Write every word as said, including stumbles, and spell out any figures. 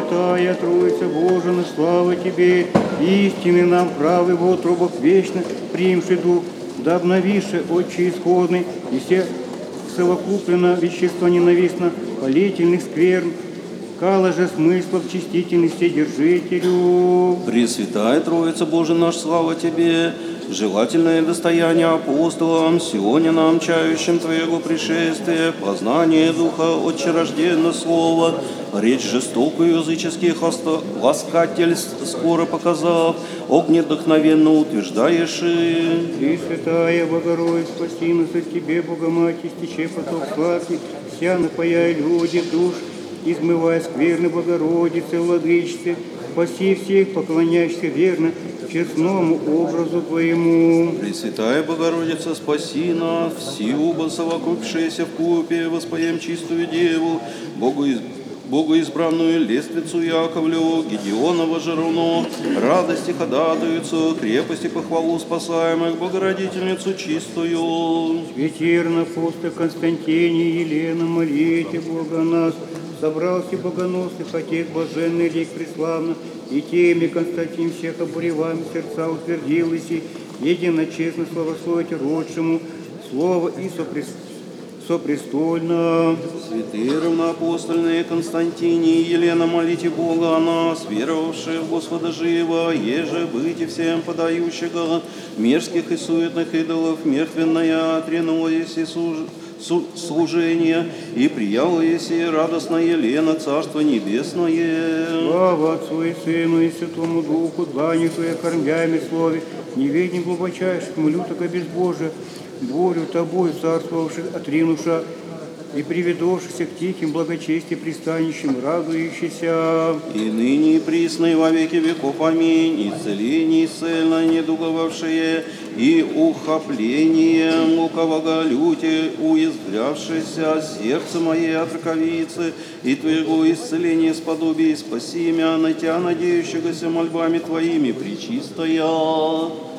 Пресвятая Троица Божия, слава Тебе, истинный нам правый в утробах вечно, примший дух, да обновишь, Отче исходный, и все совокуплено вещество ненавистно, полительных скверн, кала же смыслов чистительности держителю. Пресвятая Троица Божия наш, слава Тебе, желательное достояние апостолам, сегодня нам, чающим Твоего пришествия, познание Духа, отчерожденно Слово, речь жестокую языческих ласкательств скоро показав, огнедохновенно утверждаешь и... Пресвятая Богородица, спаси нас от Тебе, Богоматерь, стече поток сладкий, вся напаяя люди душ, измывая скверны Богородицы, Владычицы, спаси всех, поклоняющихся верно честному образу Твоему. Пресвятая Богородица, спаси нас, всеуба совокупившиеся в купе, воспоем чистую Деву, Богу из... Богу избранную лествицу Яковлю, Гедеонова же равно, радости ходатаюцу, крепости похвалу спасаемых, Богородительницу чистую. Ветерно апостол Константине, Елена, молите Бога нас, собрался богоносных, отец блаженный лик преславно, и теми Константин всех обуреваем, сердца утвердилась, и единочестно славословить родшему, слово и сопрестольно. сопрестольно. Святые равноапостольные Константине и Елена, молите Бога о нас, веровавшие в Господа живо, еже быть всем подающего мерзких и суетных идолов, мертвенное отрянуло еси служение, и прияло еси радостное Елена, Царство Небесное. Слава Отцу и Сыну и Святому Духу, длани Твоей кормями слове, неведни глубочайших, молю только безбожие, волю Тобой царствовавших, отринуша и приведовшихся к тихим благочестию пристанищем, радующийся. И ныне и присно и во веки веков. Аминь. Исцеление исцельно недуговавшее, и ухоплением лукового люти уязвлявшееся сердце моей от раковицы, и Твоего исцеления сподобие, спаси мя на Тя, надеющегося мольбами Твоими, пречистая.